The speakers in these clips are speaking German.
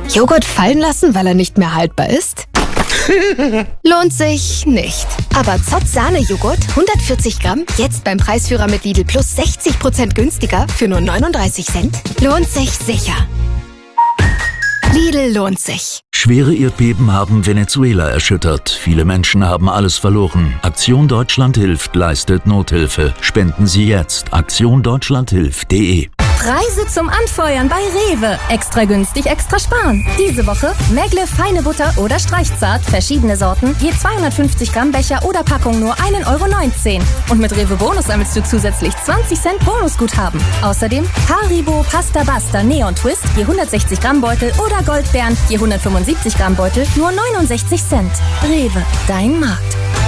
Joghurt fallen lassen, weil er nicht mehr haltbar ist? Lohnt sich nicht. Aber Zott Sahne-Joghurt, 140 Gramm, jetzt beim Preisführer mit Lidl Plus 60% günstiger für nur 39 Cent. Lohnt sich sicher. Lidl lohnt sich. Schwere Erdbeben haben Venezuela erschüttert. Viele Menschen haben alles verloren. Aktion Deutschland hilft, leistet Nothilfe. Spenden Sie jetzt. aktiondeutschlandhilft.de. Preise zum Anfeuern bei Rewe. Extra günstig, extra sparen. Diese Woche Megle feine Butter oder Streichzart, verschiedene Sorten, je 250 Gramm Becher oder Packung nur 1,19 €. Und mit Rewe Bonus sammelst du zusätzlich 20 Cent Bonusguthaben. Außerdem Haribo Pasta Basta Neon Twist, je 160 Gramm Beutel oder Goldbeeren, je 175 Gramm Beutel, nur 69 Cent. Rewe, dein Markt.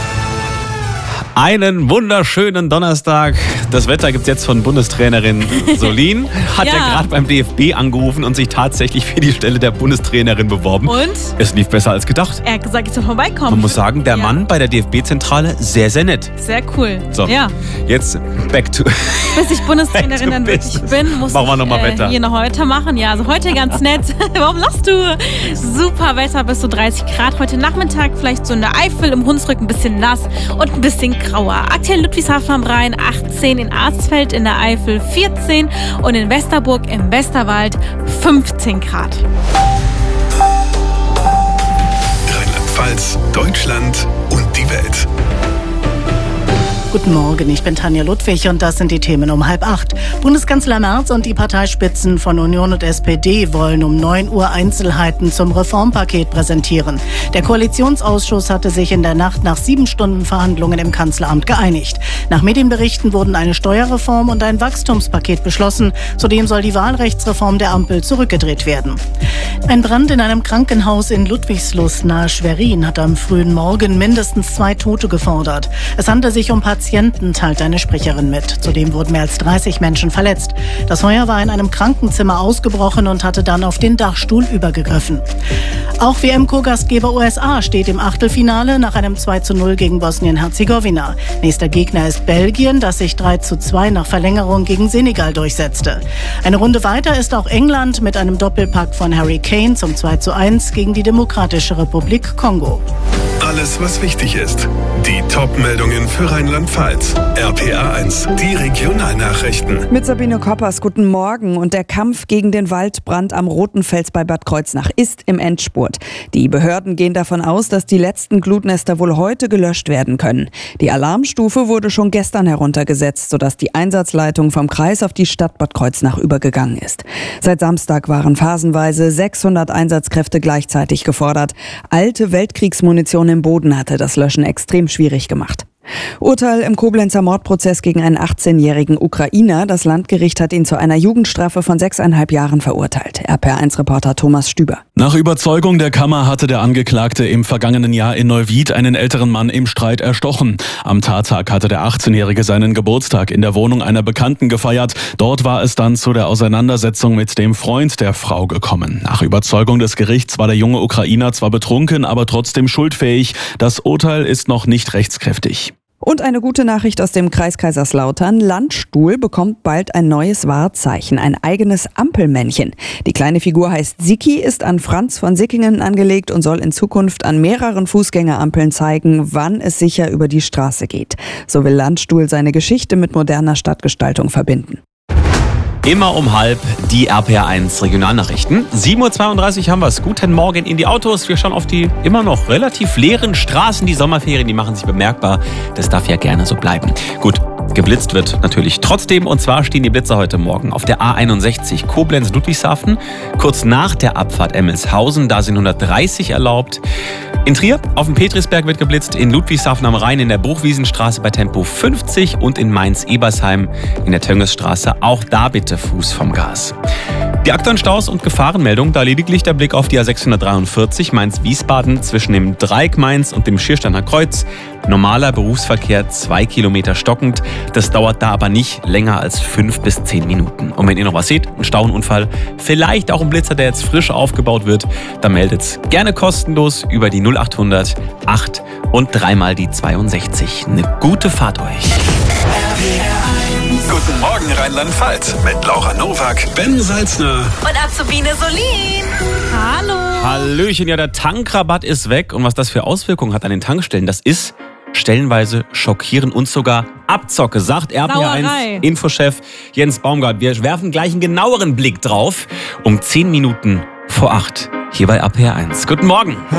Einen wunderschönen Donnerstag. Das Wetter gibt es jetzt von Bundestrainerin Solin. Hat ja gerade beim DFB angerufen und sich tatsächlich für die Stelle der Bundestrainerin beworben. Und? Es lief besser als gedacht. Er hat gesagt, ich soll vorbeikommen. Man muss sagen, der Mann bei der DFB-Zentrale sehr, sehr nett. Sehr cool. So, jetzt back to... Bis ich Bundestrainerin dann wirklich bin, muss machen wir noch mal Wetter. Hier noch heute machen. Ja, also heute ganz nett. Warum lachst du? Super Wetter, bis zu 30 Grad. Heute Nachmittag vielleicht so in der Eifel, im Hunsrück ein bisschen nass und ein bisschen grauer. Aktuell Ludwigshafen am Rhein 18, in Arzfeld in der Eifel 14 und in Westerburg im Westerwald 15 Grad. Rheinland-Pfalz, Deutschland und die Welt. Guten Morgen, ich bin Tanja Ludwig und das sind die Themen um 7:30. Bundeskanzler Merz und die Parteispitzen von Union und SPD wollen um 9 Uhr Einzelheiten zum Reformpaket präsentieren. Der Koalitionsausschuss hatte sich in der Nacht nach 7 Stunden Verhandlungen im Kanzleramt geeinigt. Nach Medienberichten wurden eine Steuerreform und ein Wachstumspaket beschlossen. Zudem soll die Wahlrechtsreform der Ampel zurückgedreht werden. Ein Brand in einem Krankenhaus in Ludwigslust nahe Schwerin hat am frühen Morgen mindestens 2 Tote gefordert. Es handelt sich um Patienten, teilt eine Sprecherin mit. Zudem wurden mehr als 30 Menschen verletzt. Das Feuer war in einem Krankenzimmer ausgebrochen und hatte dann auf den Dachstuhl übergegriffen. Auch WM-Co-Gastgeber USA steht im Achtelfinale nach einem 2:0 gegen Bosnien-Herzegowina. Nächster Gegner ist Belgien, das sich 3:2 nach Verlängerung gegen Senegal durchsetzte. Eine Runde weiter ist auch England mit einem Doppelpack von Harry Kane zum 2:1 gegen die Demokratische Republik Kongo. Alles, was wichtig ist. Die Top-Meldungen für Rheinland-Pfalz. RPA 1, die Regionalnachrichten. Mit Sabine Koppers, guten Morgen. Und der Kampf gegen den Waldbrand am Roten Fels bei Bad Kreuznach ist im Endspurt. Die Behörden gehen davon aus, dass die letzten Glutnester wohl heute gelöscht werden können. Die Alarmstufe wurde schon gestern heruntergesetzt, sodass die Einsatzleitung vom Kreis auf die Stadt Bad Kreuznach übergegangen ist. Seit Samstag waren phasenweise 600 Einsatzkräfte gleichzeitig gefordert. Alte Weltkriegsmunition im Boden hatte das Löschen extrem schwierig gemacht. Urteil im Koblenzer Mordprozess gegen einen 18-jährigen Ukrainer. Das Landgericht hat ihn zu einer Jugendstrafe von 6,5 Jahren verurteilt. RPA1-Reporter Thomas Stüber. Nach Überzeugung der Kammer hatte der Angeklagte im vergangenen Jahr in Neuwied einen älteren Mann im Streit erstochen. Am Tattag hatte der 18-Jährige seinen Geburtstag in der Wohnung einer Bekannten gefeiert. Dort war es dann zu der Auseinandersetzung mit dem Freund der Frau gekommen. Nach Überzeugung des Gerichts war der junge Ukrainer zwar betrunken, aber trotzdem schuldfähig. Das Urteil ist noch nicht rechtskräftig. Und eine gute Nachricht aus dem Kreis Kaiserslautern. Landstuhl bekommt bald ein neues Wahrzeichen, ein eigenes Ampelmännchen. Die kleine Figur heißt Siki, ist an Franz von Sickingen angelegt und soll in Zukunft an mehreren Fußgängerampeln zeigen, wann es sicher über die Straße geht. So will Landstuhl seine Geschichte mit moderner Stadtgestaltung verbinden. Immer um 12:30 die RPA1 Regionalnachrichten. 7:32 Uhr haben wir es. Guten Morgen in die Autos. Wir schauen auf die immer noch relativ leeren Straßen. Die Sommerferien, die machen sich bemerkbar. Das darf ja gerne so bleiben. Gut, geblitzt wird natürlich trotzdem. Und zwar stehen die Blitzer heute Morgen auf der A61 Koblenz-Ludwigshafen. Kurz nach der Abfahrt Emmelshausen, da sind 130 erlaubt. In Trier auf dem Petrisberg wird geblitzt, in Ludwigshafen am Rhein in der Bruchwiesenstraße bei Tempo 50 und in Mainz-Ebersheim in der Töngesstraße. Auch da bitte Fuß vom Gas. Die aktuellen Staus und Gefahrenmeldung, da lediglich der Blick auf die A643 Mainz-Wiesbaden zwischen dem Dreieck Mainz und dem Schiersteiner Kreuz. Normaler Berufsverkehr 2 Kilometer stockend. Das dauert da aber nicht länger als 5 bis 10 Minuten. Und wenn ihr noch was seht, ein Stauunfall, vielleicht auch ein Blitzer, der jetzt frisch aufgebaut wird, dann meldet's gerne kostenlos über die 0800 8 und 3 mal die 62. Eine gute Fahrt euch. Guten Morgen Rheinland-Pfalz mit Laura Nowak, Ben Salzner Und Azubine Solin. Hallo. Hallöchen, ja, der Tankrabatt ist weg. Und was das für Auswirkungen hat an den Tankstellen, das ist stellenweise schockierend und sogar Abzocke, sagt RPA1 Infochef Jens Baumgart. Wir werfen gleich einen genaueren Blick drauf um 10 Minuten vor 8 hier bei RPA1. Guten Morgen.